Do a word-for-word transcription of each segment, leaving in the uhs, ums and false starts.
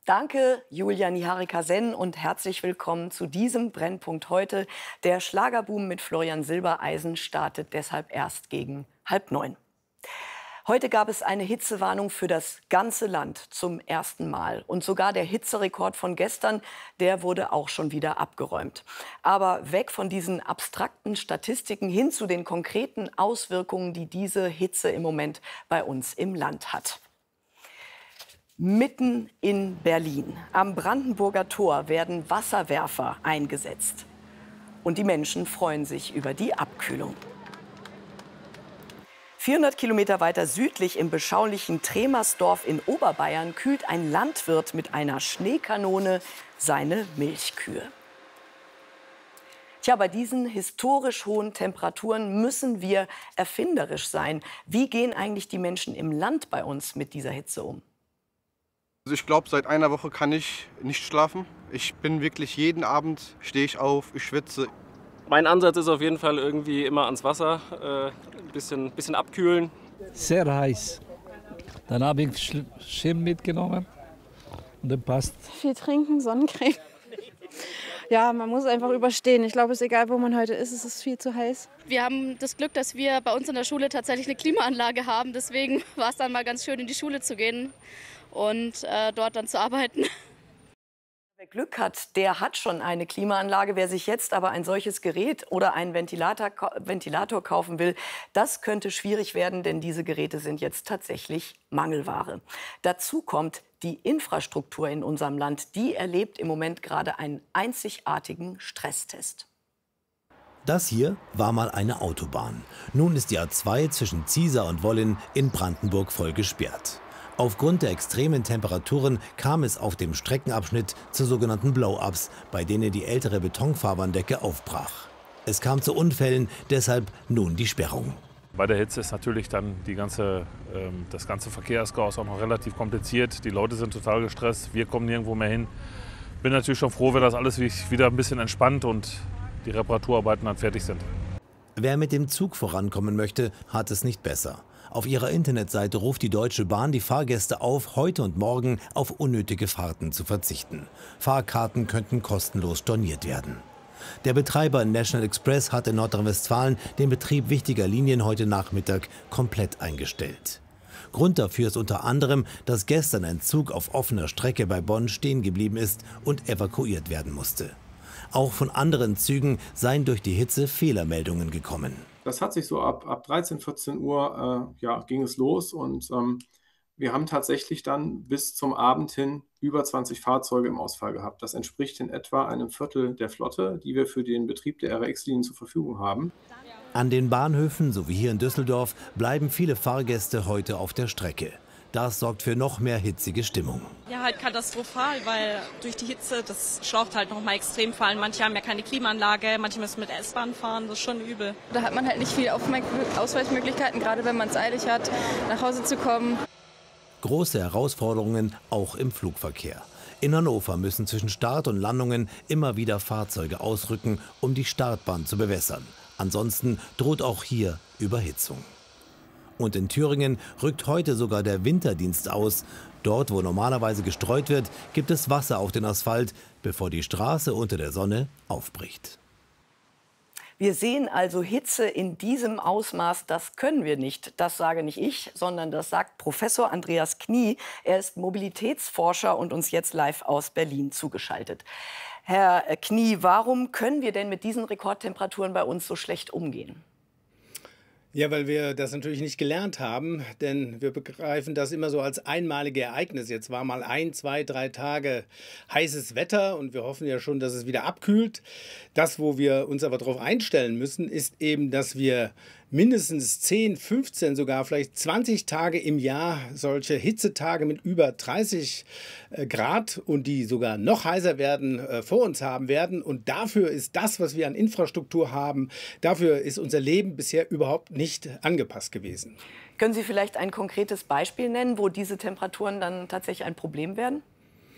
Danke, Julia Niharika-Senn, und herzlich willkommen zu diesem Brennpunkt heute. Der Schlagerboom mit Florian Silbereisen startet deshalb erst gegen halb neun. Heute gab es eine Hitzewarnung für das ganze Land zum ersten Mal. Und sogar der Hitzerekord von gestern, der wurde auch schon wieder abgeräumt. Aber weg von diesen abstrakten Statistiken hin zu den konkreten Auswirkungen, die diese Hitze im Moment bei uns im Land hat. Mitten in Berlin, am Brandenburger Tor, werden Wasserwerfer eingesetzt. Und die Menschen freuen sich über die Abkühlung. vierhundert Kilometer weiter südlich im beschaulichen Tremersdorf in Oberbayern kühlt ein Landwirt mit einer Schneekanone seine Milchkühe. Tja, bei diesen historisch hohen Temperaturen müssen wir erfinderisch sein. Wie gehen eigentlich die Menschen im Land bei uns mit dieser Hitze um? Also ich glaube, seit einer Woche kann ich nicht schlafen. Ich bin wirklich jeden Abend, stehe ich auf, ich schwitze. Mein Ansatz ist auf jeden Fall irgendwie immer ans Wasser, äh, ein bisschen, bisschen abkühlen. Sehr heiß. Dann habe ich Schirm mitgenommen und dann passt. Viel trinken, Sonnencreme. Ja, man muss einfach überstehen. Ich glaube, es ist egal, wo man heute ist, es ist viel zu heiß. Wir haben das Glück, dass wir bei uns in der Schule tatsächlich eine Klimaanlage haben. Deswegen war es dann mal ganz schön, in die Schule zu gehen und äh, dort dann zu arbeiten. Wer Glück hat, der hat schon eine Klimaanlage. Wer sich jetzt aber ein solches Gerät oder einen Ventilator, Ventilator kaufen will, das könnte schwierig werden, denn diese Geräte sind jetzt tatsächlich Mangelware. Dazu kommt, die Infrastruktur in unserem Land, die erlebt im Moment gerade einen einzigartigen Stresstest. Das hier war mal eine Autobahn. Nun ist die A zwei zwischen Ziesar und Wollin in Brandenburg voll gesperrt. Aufgrund der extremen Temperaturen kam es auf dem Streckenabschnitt zu sogenannten Blow-ups, bei denen die ältere Betonfahrbahndecke aufbrach. Es kam zu Unfällen, deshalb nun die Sperrung. Bei der Hitze ist natürlich dann die ganze, ähm, das ganze Verkehrschaos auch noch relativ kompliziert. Die Leute sind total gestresst, wir kommen nirgendwo mehr hin. Bin natürlich schon froh, wenn das alles wieder ein bisschen entspannt und die Reparaturarbeiten dann fertig sind. Wer mit dem Zug vorankommen möchte, hat es nicht besser. Auf ihrer Internetseite ruft die Deutsche Bahn die Fahrgäste auf, heute und morgen auf unnötige Fahrten zu verzichten. Fahrkarten könnten kostenlos storniert werden. Der Betreiber National Express hat in Nordrhein-Westfalen den Betrieb wichtiger Linien heute Nachmittag komplett eingestellt. Grund dafür ist unter anderem, dass gestern ein Zug auf offener Strecke bei Bonn stehen geblieben ist und evakuiert werden musste. Auch von anderen Zügen seien durch die Hitze Fehlermeldungen gekommen. Das hat sich so ab, ab dreizehn, vierzehn Uhr äh, ja, ging es los und ähm, wir haben tatsächlich dann bis zum Abend hin über zwanzig Fahrzeuge im Ausfall gehabt. Das entspricht in etwa einem Viertel der Flotte, die wir für den Betrieb der R X-Linien zur Verfügung haben. An den Bahnhöfen, so wie hier in Düsseldorf, bleiben viele Fahrgäste heute auf der Strecke. Das sorgt für noch mehr hitzige Stimmung. Ja, halt katastrophal, weil durch die Hitze, das schlaucht halt noch mal extrem fallen. Manche haben ja keine Klimaanlage, manche müssen mit S-Bahn fahren, das ist schon übel. Da hat man halt nicht viel Ausweichmöglichkeiten, gerade wenn man es eilig hat, nach Hause zu kommen. Große Herausforderungen auch im Flugverkehr. In Hannover müssen zwischen Start und Landungen immer wieder Fahrzeuge ausrücken, um die Startbahn zu bewässern. Ansonsten droht auch hier Überhitzung. Und in Thüringen rückt heute sogar der Winterdienst aus. Dort, wo normalerweise gestreut wird, gibt es Wasser auf den Asphalt, bevor die Straße unter der Sonne aufbricht. Wir sehen also Hitze in diesem Ausmaß, das können wir nicht. Das sage nicht ich, sondern das sagt Professor Andreas Knie. Er ist Mobilitätsforscher und uns jetzt live aus Berlin zugeschaltet. Herr Knie, warum können wir denn mit diesen Rekordtemperaturen bei uns so schlecht umgehen? Ja, weil wir das natürlich nicht gelernt haben, denn wir begreifen das immer so als einmalige Ereignis. Jetzt war mal ein, zwei, drei Tage heißes Wetter und wir hoffen ja schon, dass es wieder abkühlt. Das, wo wir uns aber darauf einstellen müssen, ist eben, dass wir mindestens zehn, fünfzehn, sogar vielleicht zwanzig Tage im Jahr solche Hitzetage mit über dreißig Grad und die sogar noch heißer werden, vor uns haben werden. Und dafür ist das, was wir an Infrastruktur haben, dafür ist unser Leben bisher überhaupt nicht angepasst gewesen. Können Sie vielleicht ein konkretes Beispiel nennen, wo diese Temperaturen dann tatsächlich ein Problem werden?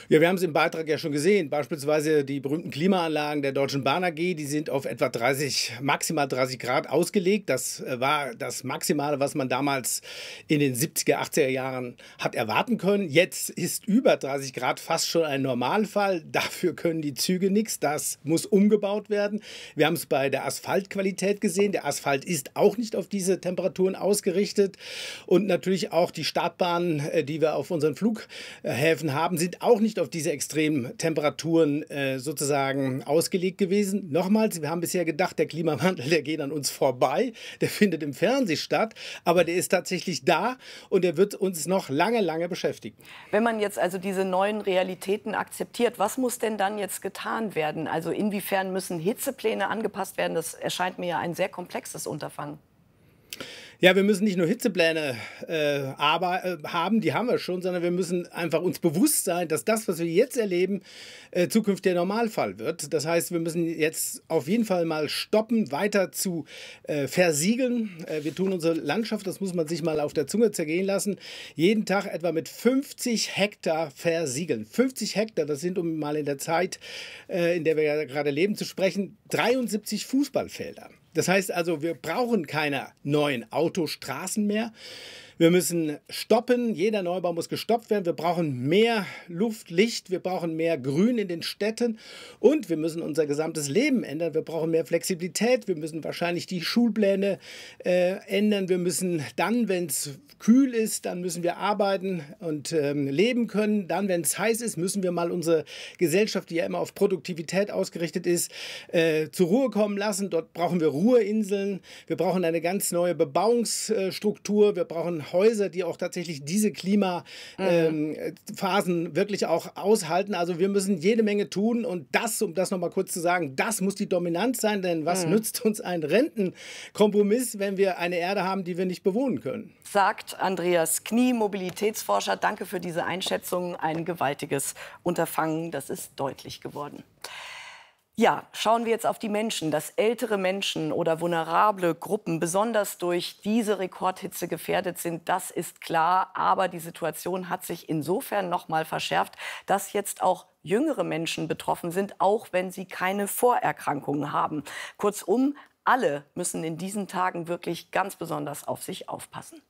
Ja, wir haben es im Beitrag ja schon gesehen. Beispielsweise die berühmten Klimaanlagen der Deutschen Bahn A G, die sind auf etwa dreißig, maximal dreißig Grad ausgelegt. Das war das Maximale, was man damals in den siebziger, achtziger Jahren hat erwarten können. Jetzt ist über dreißig Grad fast schon ein Normalfall. Dafür können die Züge nichts. Das muss umgebaut werden. Wir haben es bei der Asphaltqualität gesehen. Der Asphalt ist auch nicht auf diese Temperaturen ausgerichtet. Und natürlich auch die Startbahnen, die wir auf unseren Flughäfen haben, sind auch nicht auf diese extremen Temperaturen äh, sozusagen ausgelegt gewesen. Nochmals, wir haben bisher gedacht, der Klimawandel, der geht an uns vorbei, der findet im Fernsehen statt, aber der ist tatsächlich da und der wird uns noch lange, lange beschäftigen. Wenn man jetzt also diese neuen Realitäten akzeptiert, was muss denn dann jetzt getan werden? Also inwiefern müssen Hitzepläne angepasst werden? Das erscheint mir ja ein sehr komplexes Unterfangen. Ja, wir müssen nicht nur Hitzepläne äh, aber, äh, haben, die haben wir schon, sondern wir müssen einfach uns bewusst sein, dass das, was wir jetzt erleben, äh, zukünftig der Normalfall wird. Das heißt, wir müssen jetzt auf jeden Fall mal stoppen, weiter zu äh, versiegeln. Äh, wir tun unsere Landschaft, das muss man sich mal auf der Zunge zergehen lassen, jeden Tag etwa mit fünfzig Hektar versiegeln. fünfzig Hektar, das sind, um mal in der Zeit, äh, in der wir ja gerade leben, zu sprechen, dreiundsiebzig Fußballfelder. Das heißt also, wir brauchen keine neuen Autostraßen mehr. Wir müssen stoppen, jeder Neubau muss gestoppt werden. Wir brauchen mehr Luft, Licht, wir brauchen mehr Grün in den Städten und wir müssen unser gesamtes Leben ändern. Wir brauchen mehr Flexibilität, wir müssen wahrscheinlich die Schulpläne äh, ändern. Wir müssen dann, wenn es kühl ist, dann müssen wir arbeiten und ähm, leben können. Dann, wenn es heiß ist, müssen wir mal unsere Gesellschaft, die ja immer auf Produktivität ausgerichtet ist, äh, zur Ruhe kommen lassen. Dort brauchen wir Ruheinseln, wir brauchen eine ganz neue Bebauungsstruktur, wir brauchen Häuser, die auch tatsächlich diese Klimaphasen ähm, wirklich auch aushalten. Also wir müssen jede Menge tun und das, um das noch mal kurz zu sagen, das muss die Dominanz sein, denn was mhm. nützt uns ein Rentenkompromiss, wenn wir eine Erde haben, die wir nicht bewohnen können? Sagt Andreas Knie, Mobilitätsforscher. Danke für diese Einschätzung. Ein gewaltiges Unterfangen, das ist deutlich geworden. Ja, schauen wir jetzt auf die Menschen, dass ältere Menschen oder vulnerable Gruppen besonders durch diese Rekordhitze gefährdet sind, das ist klar. Aber die Situation hat sich insofern noch mal verschärft, dass jetzt auch jüngere Menschen betroffen sind, auch wenn sie keine Vorerkrankungen haben. Kurzum, alle müssen in diesen Tagen wirklich ganz besonders auf sich aufpassen.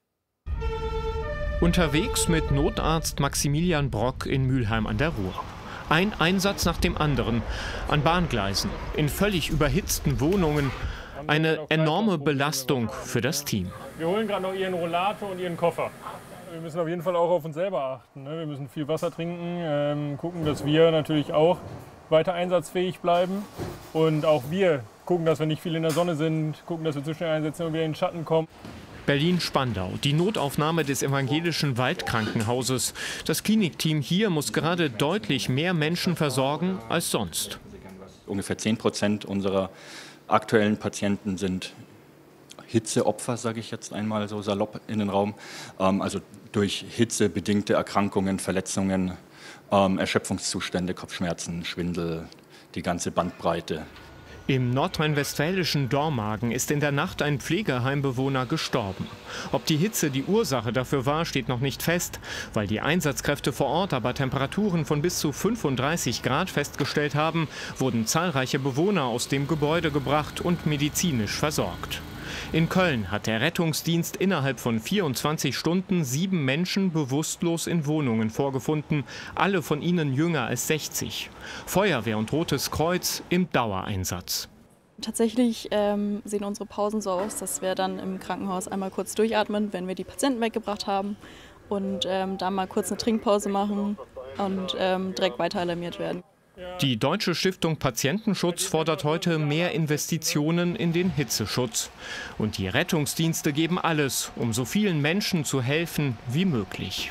Unterwegs mit Notarzt Maximilian Brock in Mülheim an der Ruhr. Ein Einsatz nach dem anderen, an Bahngleisen, in völlig überhitzten Wohnungen. Eine enorme Belastung für das Team. Wir holen gerade noch Ihren Rollator und Ihren Koffer. Wir müssen auf jeden Fall auch auf uns selber achten. Ne? Wir müssen viel Wasser trinken, ähm, gucken, dass wir natürlich auch weiter einsatzfähig bleiben. Und auch wir gucken, dass wir nicht viel in der Sonne sind, gucken, dass wir zu schnell einsetzen und wieder in den Schatten kommen. Berlin-Spandau, die Notaufnahme des evangelischen Waldkrankenhauses. Das Klinikteam hier muss gerade deutlich mehr Menschen versorgen als sonst. Ungefähr zehn Prozent unserer aktuellen Patienten sind Hitzeopfer, sage ich jetzt einmal so salopp in den Raum. Also durch Hitze bedingte Erkrankungen, Verletzungen, Erschöpfungszustände, Kopfschmerzen, Schwindel, die ganze Bandbreite. Im nordrhein-westfälischen Dormagen ist in der Nacht ein Pflegeheimbewohner gestorben. Ob die Hitze die Ursache dafür war, steht noch nicht fest. Weil die Einsatzkräfte vor Ort aber Temperaturen von bis zu fünfunddreißig Grad festgestellt haben, wurden zahlreiche Bewohner aus dem Gebäude gebracht und medizinisch versorgt. In Köln hat der Rettungsdienst innerhalb von vierundzwanzig Stunden sieben Menschen bewusstlos in Wohnungen vorgefunden, alle von ihnen jünger als sechzig. Feuerwehr und Rotes Kreuz im Dauereinsatz. Tatsächlich ähm, sehen unsere Pausen so aus, dass wir dann im Krankenhaus einmal kurz durchatmen, wenn wir die Patienten weggebracht haben und ähm, dann mal kurz eine Trinkpause machen und ähm, direkt weiter alarmiert werden. Die Deutsche Stiftung Patientenschutz fordert heute mehr Investitionen in den Hitzeschutz. Und die Rettungsdienste geben alles, um so vielen Menschen zu helfen wie möglich.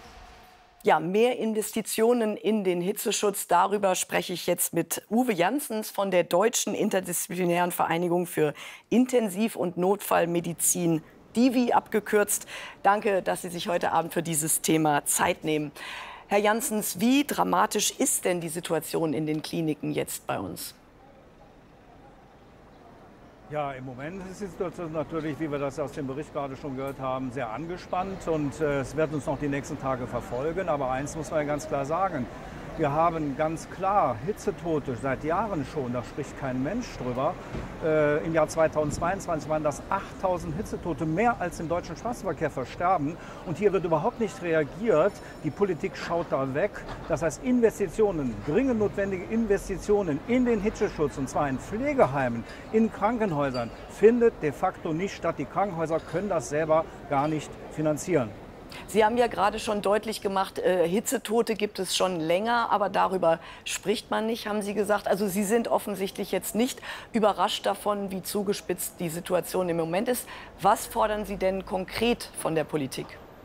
Ja, mehr Investitionen in den Hitzeschutz. Darüber spreche ich jetzt mit Uwe Janssens von der Deutschen Interdisziplinären Vereinigung für Intensiv- und Notfallmedizin, D I V I abgekürzt. Danke, dass Sie sich heute Abend für dieses Thema Zeit nehmen. Herr Janssens, wie dramatisch ist denn die Situation in den Kliniken jetzt bei uns? Ja, im Moment ist die Situation natürlich, wie wir das aus dem Bericht gerade schon gehört haben, sehr angespannt und äh, es wird uns noch die nächsten Tage verfolgen. Aber eins muss man ja ganz klar sagen. Wir haben ganz klar Hitzetote seit Jahren schon, da spricht kein Mensch drüber. Äh, Im Jahr zweitausendzweiundzwanzig waren das achttausend Hitzetote, mehr als im deutschen Straßenverkehr versterben. Und hier wird überhaupt nicht reagiert. Die Politik schaut da weg. Das heißt, Investitionen, dringend notwendige Investitionen in den Hitzeschutz, und zwar in Pflegeheimen, in Krankenhäusern, findet de facto nicht statt. Die Krankenhäuser können das selber gar nicht finanzieren. Sie haben ja gerade schon deutlich gemacht, äh, Hitzetote gibt es schon länger, aber darüber spricht man nicht, haben Sie gesagt. Also Sie sind offensichtlich jetzt nicht überrascht davon, wie zugespitzt die Situation im Moment ist. Was fordern Sie denn konkret von der Politik?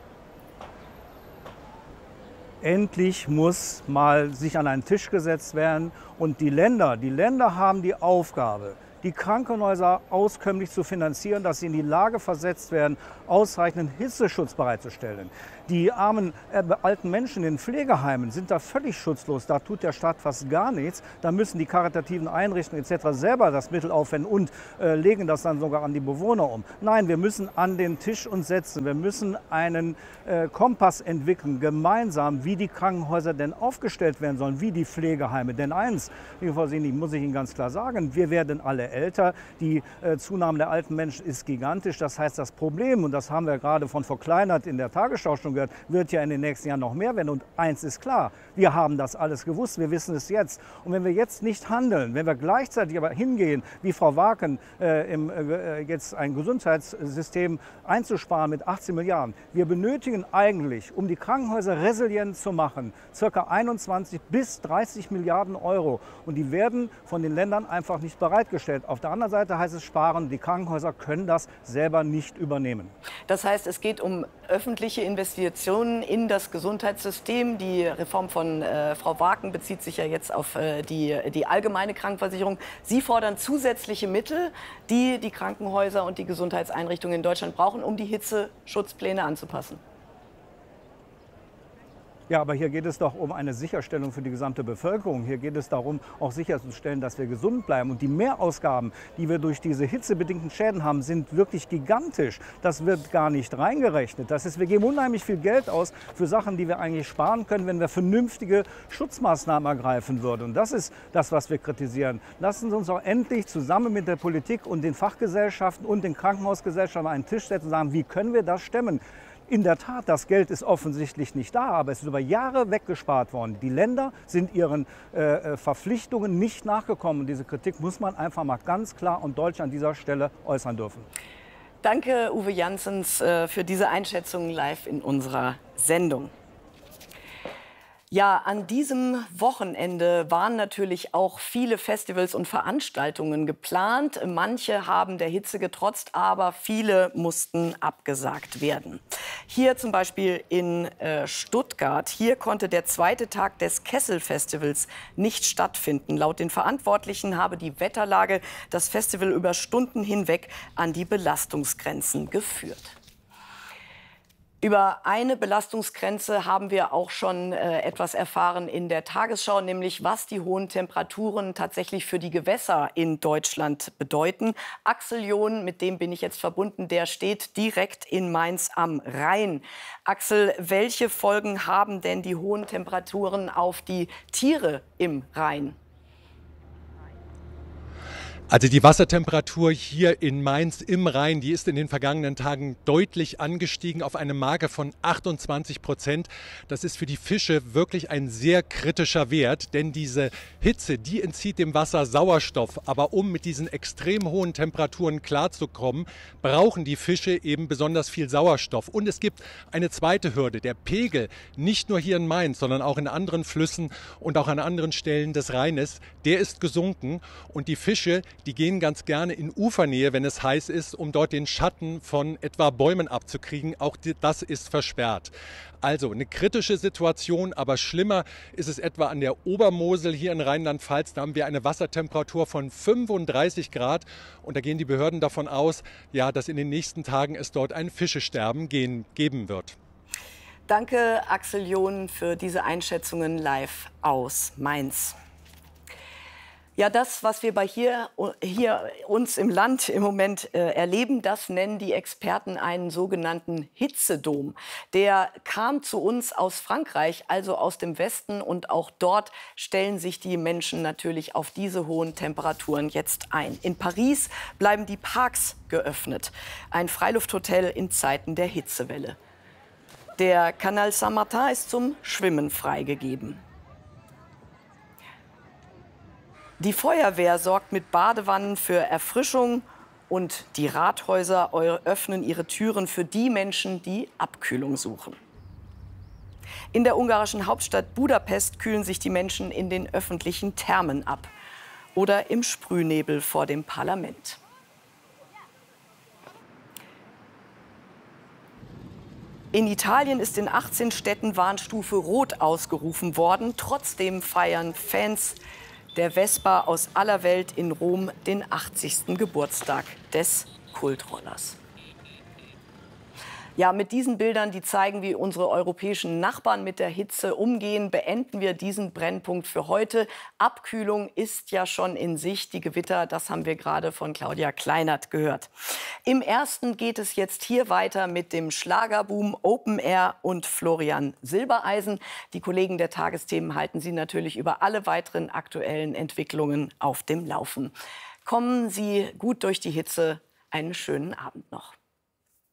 Endlich muss mal sich an einen Tisch gesetzt werden und die Länder, die Länder haben die Aufgabe, die Krankenhäuser auskömmlich zu finanzieren, dass sie in die Lage versetzt werden, ausreichenden Hitzeschutz bereitzustellen. Die armen äh, alten Menschen in den Pflegeheimen sind da völlig schutzlos. Da tut der Staat fast gar nichts. Da müssen die karitativen Einrichtungen et cetera selber das Mittel aufwenden und äh, legen das dann sogar an die Bewohner um. Nein, wir müssen an den Tisch uns setzen. Wir müssen einen äh, Kompass entwickeln, gemeinsam, wie die Krankenhäuser denn aufgestellt werden sollen, wie die Pflegeheime. Denn eins, liebe Frau Sini, muss ich Ihnen ganz klar sagen, wir werden alle älter. Die äh, Zunahme der alten Menschen ist gigantisch. Das heißt, das Problem, und das haben wir gerade von Frau Kleinert in der Tagesschau schon gehört, wird ja in den nächsten Jahren noch mehr werden. Und eins ist klar, wir haben das alles gewusst, wir wissen es jetzt. Und wenn wir jetzt nicht handeln, wenn wir gleichzeitig aber hingehen, wie Frau Waken, äh, im, äh, jetzt ein Gesundheitssystem einzusparen mit achtzehn Milliarden. Wir benötigen eigentlich, um die Krankenhäuser resilient zu machen, ca. einundzwanzig bis dreißig Milliarden Euro. Und die werden von den Ländern einfach nicht bereitgestellt. Auf der anderen Seite heißt es sparen, die Krankenhäuser können das selber nicht übernehmen. Das heißt, es geht um öffentliche Investitionen in das Gesundheitssystem. Die Reform von äh, Frau Waken bezieht sich ja jetzt auf äh, die, die allgemeine Krankenversicherung. Sie fordern zusätzliche Mittel, die die Krankenhäuser und die Gesundheitseinrichtungen in Deutschland brauchen, um die Hitzeschutzpläne anzupassen. Ja, aber hier geht es doch um eine Sicherstellung für die gesamte Bevölkerung. Hier geht es darum, auch sicherzustellen, dass wir gesund bleiben. Und die Mehrausgaben, die wir durch diese hitzebedingten Schäden haben, sind wirklich gigantisch. Das wird gar nicht reingerechnet. Das ist, wir geben unheimlich viel Geld aus für Sachen, die wir eigentlich sparen können, wenn wir vernünftige Schutzmaßnahmen ergreifen würden. Und das ist das, was wir kritisieren. Lassen Sie uns auch endlich zusammen mit der Politik und den Fachgesellschaften und den Krankenhausgesellschaften an einen Tisch setzen und sagen, wie können wir das stemmen? In der Tat, das Geld ist offensichtlich nicht da, aber es ist über Jahre weggespart worden. Die Länder sind ihren äh, Verpflichtungen nicht nachgekommen. Und diese Kritik muss man einfach mal ganz klar und deutlich an dieser Stelle äußern dürfen. Danke, Uwe Janssens, äh, für diese Einschätzung live in unserer Sendung. Ja, an diesem Wochenende waren natürlich auch viele Festivals und Veranstaltungen geplant. Manche haben der Hitze getrotzt, aber viele mussten abgesagt werden. Hier zum Beispiel in äh, Stuttgart. Hier konnte der zweite Tag des Kessel-Festivals nicht stattfinden. Laut den Verantwortlichen habe die Wetterlage das Festival über Stunden hinweg an die Belastungsgrenzen geführt. Über eine Belastungsgrenze haben wir auch schon äh, etwas erfahren in der Tagesschau, nämlich was die hohen Temperaturen tatsächlich für die Gewässer in Deutschland bedeuten. Axel John, mit dem bin ich jetzt verbunden, der steht direkt in Mainz am Rhein. Axel, welche Folgen haben denn die hohen Temperaturen auf die Tiere im Rhein? Also die Wassertemperatur hier in Mainz im Rhein, die ist in den vergangenen Tagen deutlich angestiegen auf eine Marke von achtundzwanzig Prozent. Das ist für die Fische wirklich ein sehr kritischer Wert, denn diese Hitze, die entzieht dem Wasser Sauerstoff. Aber um mit diesen extrem hohen Temperaturen klarzukommen, brauchen die Fische eben besonders viel Sauerstoff. Und es gibt eine zweite Hürde, der Pegel, nicht nur hier in Mainz, sondern auch in anderen Flüssen und auch an anderen Stellen des Rheines, der ist gesunken und die Fische, die gehen ganz gerne in Ufernähe, wenn es heiß ist, um dort den Schatten von etwa Bäumen abzukriegen. Auch das ist versperrt. Also eine kritische Situation, aber schlimmer ist es etwa an der Obermosel hier in Rheinland-Pfalz. Da haben wir eine Wassertemperatur von fünfunddreißig Grad und da gehen die Behörden davon aus, ja, dass in den nächsten Tagen es dort ein Fischesterben gehen, geben wird. Danke, Axel John, für diese Einschätzungen live aus Mainz. Ja, das, was wir bei hier, hier uns im Land im Moment äh, erleben, das nennen die Experten einen sogenannten Hitzedom. Der kam zu uns aus Frankreich, also aus dem Westen. Und auch dort stellen sich die Menschen natürlich auf diese hohen Temperaturen jetzt ein. In Paris bleiben die Parks geöffnet. Ein Freilufthotel in Zeiten der Hitzewelle. Der Canal Saint-Martin ist zum Schwimmen freigegeben. Die Feuerwehr sorgt mit Badewannen für Erfrischung und die Rathäuser öffnen ihre Türen für die Menschen, die Abkühlung suchen. In der ungarischen Hauptstadt Budapest kühlen sich die Menschen in den öffentlichen Thermen ab oder im Sprühnebel vor dem Parlament. In Italien ist in achtzehn Städten Warnstufe Rot ausgerufen worden. Trotzdem feiern Fans der Vespa aus aller Welt in Rom den achtzigsten Geburtstag des Kultrollers. Ja, mit diesen Bildern, die zeigen, wie unsere europäischen Nachbarn mit der Hitze umgehen, beenden wir diesen Brennpunkt für heute. Abkühlung ist ja schon in Sicht. Die Gewitter, das haben wir gerade von Claudia Kleinert gehört. Im ersten geht es jetzt hier weiter mit dem Schlagerboom Open Air und Florian Silbereisen. Die Kollegen der Tagesthemen halten Sie natürlich über alle weiteren aktuellen Entwicklungen auf dem Laufen. Kommen Sie gut durch die Hitze. Einen schönen Abend noch.